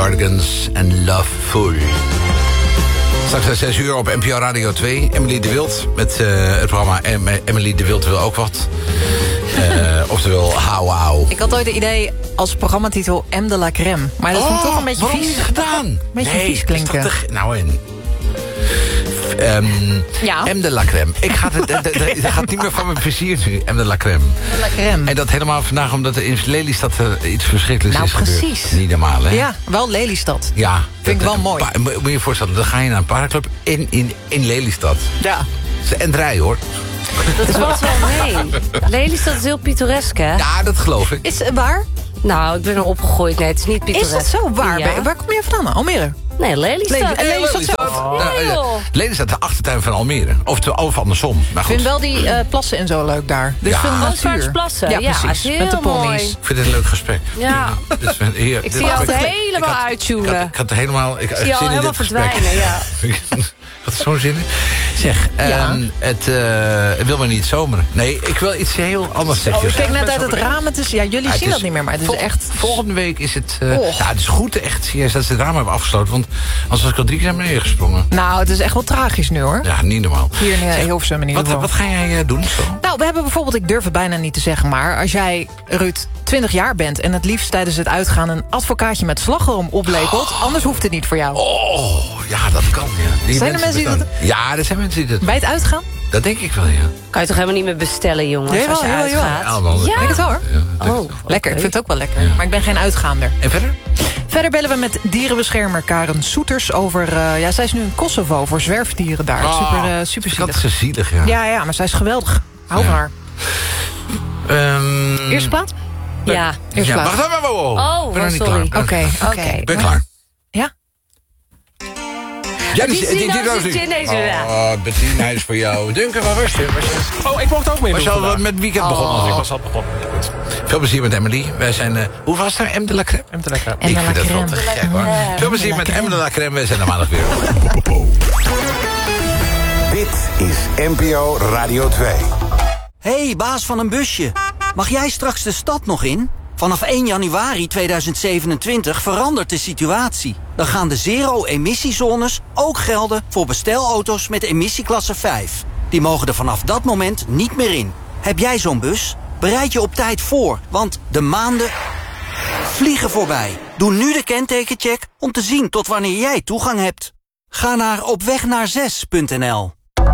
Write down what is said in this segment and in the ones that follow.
Cardigans en Loveful. Straks 6 uur op NPO Radio 2. Emily de Wild met het programma Emily de Wild wil ook wat. Oftewel Hauw. Ik had ooit het idee als programmatitel M de la Crème. Maar dat vond ik toch een beetje vies. Gedaan? Een beetje vies klinken. M de la Crème. Dat gaat niet meer van mijn plezier nu. M de la Crème. De la Crème. En dat helemaal vandaag omdat er in Lelystad iets verschrikkelijks is gebeurd. Precies. Niet normaal, hè? Ja, wel Lelystad. Ja. Vind ik wel mooi. Moet je je voorstellen, dan ga je naar een paardenclub in Lelystad. Ja. En rijden, hoor. Dat valt wel mee. Lelystad is heel pittoresk, hè? Ja, dat geloof ik. Is het waar? Nou, ik ben er opgegooid. Nee, het is niet pittoresk. Is dat zo waar? Ja. Waar kom je vandaan? Almere? Nee, Lelystad. Lelystad zelf. Lelystad de achtertuin van Almere. Of andersom. Maar Ik goed. vind wel die plassen en zo leuk daar. Dus veel natuur. Oostvaardersplassen. Ja, precies. heel Met de ponies. mooi. Ik vind het een leuk gesprek. Ja. Ik zie je altijd helemaal uitzoenen. Ik had helemaal... Ik zie je al helemaal verdwijnen, ja. Ik had zo'n zin in. Zeg, het wil maar niet zomeren. Nee, ik wil iets heel anders zeggen. Ik kijk net uit het raam. Het is, jullie zien dat niet meer, maar het is echt... Volgende week is het... het is goed echt serieus dat ze het raam hebben afgesloten. Want anders was ik al 3 keer naar beneden gesprongen. Nou, het is echt wel tragisch nu, hoor. Ja, niet normaal. Hier in Hilversum in ieder geval. Wat ga jij doen zo? Nou, we hebben bijvoorbeeld, ik durf het bijna niet te zeggen... maar als jij, Ruud, 20 jaar bent... en het liefst tijdens het uitgaan een advocaatje met slagroom oplepelt... anders hoeft het niet voor jou. Oh, ja, dat kan, ja. Zijn er mensen die dat... Ja, er zijn mensen die dat... Bij het uitgaan? Dat denk ik wel, ja. Kan je toch helemaal niet meer bestellen, jongens, Nee, als je wel, uitgaat? Ja, denk het wel, hoor. Lekker, ik vind het ook wel lekker. Maar ik ben geen uitgaander. En verder? Verder bellen we met dierenbeschermer Karen Soeters over... zij is nu in Kosovo voor zwerfdieren daar. Super Dat zielig. is zielig, ja. Ja, maar zij is geweldig. Hou van haar. Eerste plaat? Ja. Eerste plaat. Wacht. Oh, ben nog niet sorry. klaar. Oké. Ben klaar. Ja? Ja, Die zit in deze, ja. Oh, Bettina is voor jou. Duncan, waar was je? Oh, ik mocht ook mee Was je al met weekend begonnen? Ik was al begonnen. Veel plezier met Emily. Wij zijn... hoe was het nou? M de la Crème? M te lekker. Ik vind dat wel te gek, hoor. Veel plezier met M de la Crème. Wij zijn er maandag weer. Dit is NPO Radio 2. Hey, baas van een busje. Mag jij straks de stad nog in? Vanaf 1 januari 2027 verandert de situatie. Dan gaan de zero-emissiezones ook gelden voor bestelauto's met emissieklasse 5. Die mogen er vanaf dat moment niet meer in. Heb jij zo'n bus? Bereid je op tijd voor, want de maanden vliegen voorbij. Doe nu de kentekencheck om te zien tot wanneer jij toegang hebt. Ga naar opwegnaar6.nl.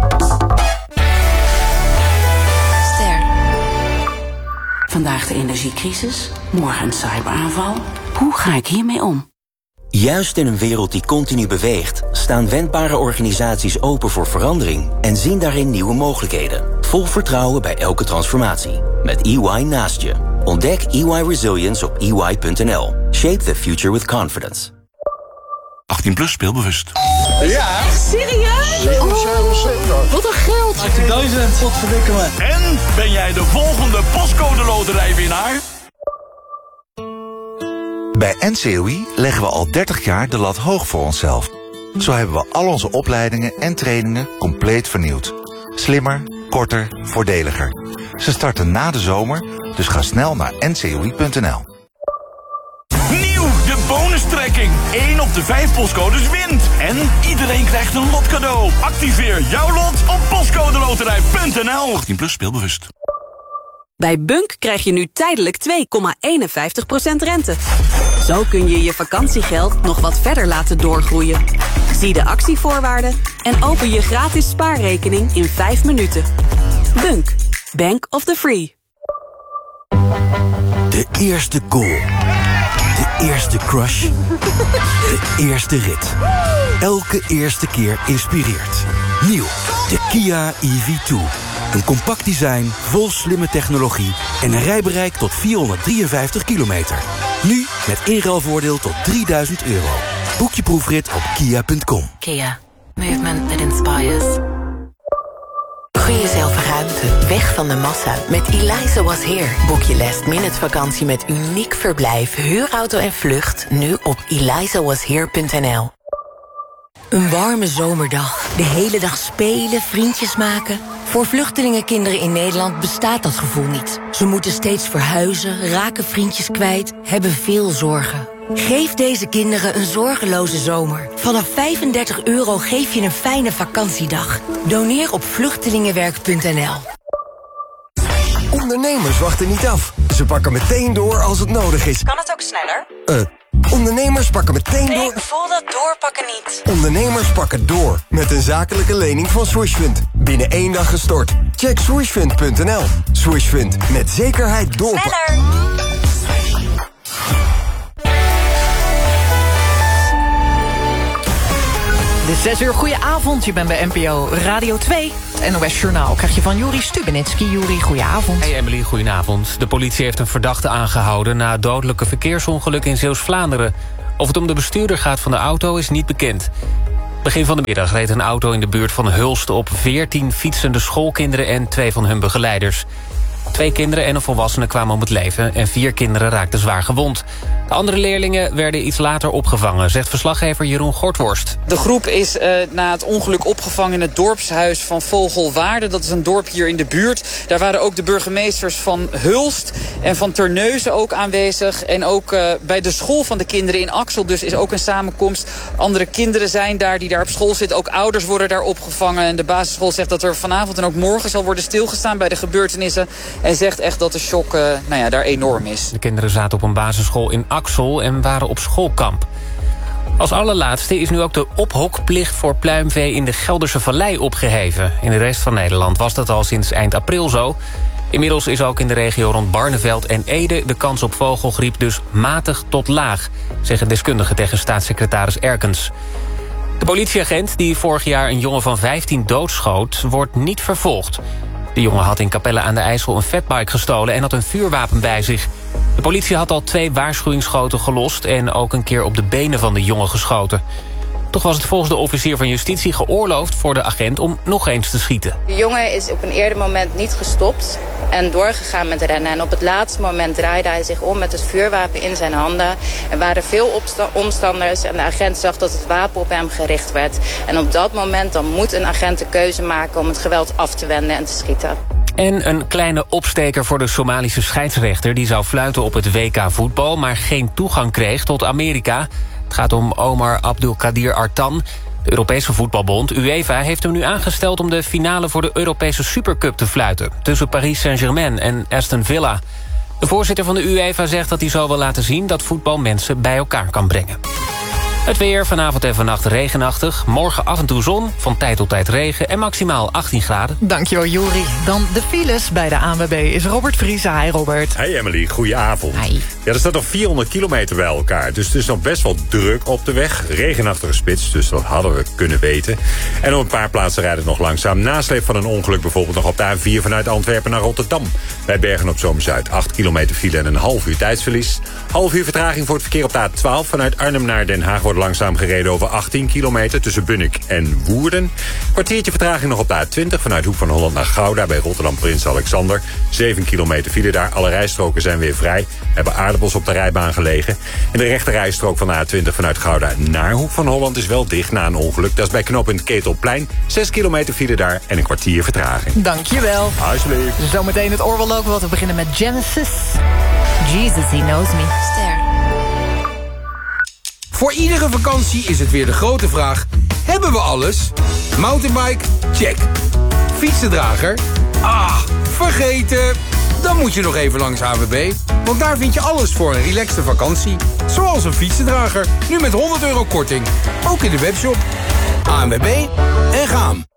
Vandaag de energiecrisis, morgen een cyberaanval. Hoe ga ik hiermee om? Juist in een wereld die continu beweegt, staan wendbare organisaties open voor verandering en zien daarin nieuwe mogelijkheden. Vol vertrouwen bij elke transformatie. Met EY naast je. Ontdek EY Resilience op ey.nl. Shape the future with confidence. 18+ speelbewust. Ja. Serieus? Wat een geld. 18.000, wat verdikken me. En ben jij de volgende postcode loterijwinnaar? Bij NCOI leggen we al 30 jaar de lat hoog voor onszelf. Zo hebben we al onze opleidingen en trainingen compleet vernieuwd. Slimmer, korter, voordeliger. Ze starten na de zomer, dus ga snel naar ncoi.nl. Nieuw, de bonustrekking. 1 op de 5 postcodes wint. En iedereen krijgt een lotcadeau. Activeer jouw lot op postcodeloterij.nl. 18+ speelbewust. Bij Bunk krijg je nu tijdelijk 2,51% rente. Zo kun je je vakantiegeld nog wat verder laten doorgroeien. Zie de actievoorwaarden en open je gratis spaarrekening in 5 minuten. Bunk, Bank of the Free. De eerste goal. De eerste crush. De eerste rit. Elke eerste keer inspireert. Nieuw, de Kia EV2. Een compact design, vol slimme technologie en een rijbereik tot 453 kilometer. Nu met inruilvoordeel tot €3000. Boek je proefrit op kia.com. Kia. Movement that inspires. Gun jezelf ruimte, weg van de massa. Met Eliza Was Here. Boek je last-minute vakantie met uniek verblijf, huurauto en vlucht. Nu op elizawashere.nl. Een warme zomerdag. De hele dag spelen, vriendjes maken. Voor vluchtelingenkinderen in Nederland bestaat dat gevoel niet. Ze moeten steeds verhuizen, raken vriendjes kwijt, hebben veel zorgen. Geef deze kinderen een zorgeloze zomer. Vanaf €35 geef je een fijne vakantiedag. Doneer op vluchtelingenwerk.nl. Ondernemers wachten niet af. Ze pakken meteen door als het nodig is. Kan het ook sneller? Ondernemers pakken meteen door... Ik voel dat doorpakken niet. Ondernemers pakken door met een zakelijke lening van Swishfund. Binnen 1 dag gestort. Check swishfund.nl. Swishfund, met zekerheid doorpakken. Sneller! De 6 uur, goedenavond. Je bent bij NPO Radio 2. Het NOS Journaal krijg je van Juri Stubenitski. Juri, goedenavond. Hey Emily, goedenavond. De politie heeft een verdachte aangehouden na het dodelijke verkeersongeluk in Zeeuws-Vlaanderen. Of het om de bestuurder gaat van de auto is niet bekend. Begin van de middag reed een auto in de buurt van Hulst op 14 fietsende schoolkinderen en 2 van hun begeleiders. 2 kinderen en een volwassene kwamen om het leven en 4 kinderen raakten zwaar gewond. De andere leerlingen werden iets later opgevangen, zegt verslaggever Jeroen Gortworst. De groep is na het ongeluk opgevangen in het dorpshuis van Vogelwaarde. Dat is een dorp hier in de buurt. Daar waren ook de burgemeesters van Hulst en van Terneuzen ook aanwezig. En ook bij de school van de kinderen in Axel dus is ook een samenkomst. Andere kinderen zijn daar die daar op school zitten. Ook ouders worden daar opgevangen. En de basisschool zegt dat er vanavond en ook morgen zal worden stilgestaan bij de gebeurtenissen. En zegt echt dat de shock daar enorm is. De kinderen zaten op een basisschool in Axel en waren op schoolkamp. Als allerlaatste is nu ook de ophokplicht voor pluimvee in de Gelderse Vallei opgeheven. In de rest van Nederland was dat al sinds eind april zo. Inmiddels is ook in de regio rond Barneveld en Ede de kans op vogelgriep dus matig tot laag, zeggen deskundigen tegen staatssecretaris Erkens. De politieagent die vorig jaar een jongen van 15 doodschoot, wordt niet vervolgd. De jongen had in Capelle aan de IJssel een fatbike gestolen en had een vuurwapen bij zich. De politie had al 2 waarschuwingsschoten gelost en ook een keer op de benen van de jongen geschoten. Toch was het volgens de officier van justitie geoorloofd voor de agent om nog eens te schieten. De jongen is op een eerder moment niet gestopt en doorgegaan met rennen. En op het laatste moment draaide hij zich om met het vuurwapen in zijn handen. Er waren veel omstanders en de agent zag dat het wapen op hem gericht werd. En op dat moment dan moet een agent de keuze maken om het geweld af te wenden en te schieten. En een kleine opsteker voor de Somalische scheidsrechter. Die zou fluiten op het WK voetbal, maar geen toegang kreeg tot Amerika. Het gaat om Omar Abdulkadir Artan. De Europese voetbalbond, UEFA, heeft hem nu aangesteld om de finale voor de Europese Supercup te fluiten. Tussen Paris Saint-Germain en Aston Villa. De voorzitter van de UEFA zegt dat hij zo wil laten zien dat voetbal mensen bij elkaar kan brengen. Het weer, vanavond en vannacht regenachtig. Morgen af en toe zon, van tijd tot tijd regen en maximaal 18 graden. Dankjewel, Juri. Dan de files bij de ANWB is Robert Vries. Hi, Robert. Hey Emily, goedenavond. Hi. Ja, er staat nog 400 kilometer bij elkaar. Dus het is nog best wel druk op de weg. Regenachtige spits, dus dat hadden we kunnen weten. En op een paar plaatsen rijdt het nog langzaam. Nasleep van een ongeluk bijvoorbeeld nog op de A4 vanuit Antwerpen naar Rotterdam. Bij Bergen op Zoom Zuid. 8 kilometer file en een half uur tijdsverlies. Half uur vertraging voor het verkeer op de A12. Vanuit Arnhem naar Den Haag wordt langzaam gereden over 18 kilometer tussen Bunnik en Woerden. Kwartiertje vertraging nog op de A20 vanuit Hoek van Holland naar Gouda bij Rotterdam Prins Alexander. 7 kilometer file daar. Alle rijstroken zijn weer vrij. Hebben aardappels op de rijbaan gelegen. En de rechte rijstrook van de A20 vanuit Gouda naar Hoek van Holland is wel dicht na een ongeluk. Dat is bij knooppunt Ketelplein. 6 kilometer file daar en een kwartier vertraging. Dankjewel. Alsjeblieft. Zometeen het oorwel ook wat. We beginnen met Genesis. Jesus, he knows me. Ster. Voor iedere vakantie is het weer de grote vraag: hebben we alles? Mountainbike? Check. Fietsendrager? Ah, vergeten. Dan moet je nog even langs AWB. Want daar vind je alles voor een relaxte vakantie. Zoals een fietsendrager. Nu met €100 korting. Ook in de webshop. AWB en gaan.